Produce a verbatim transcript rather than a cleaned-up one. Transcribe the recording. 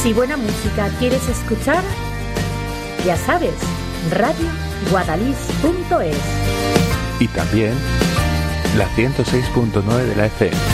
Si buena música quieres escuchar, ya sabes, radio guadalix punto es. Y también la ciento seis punto nueve de la F M.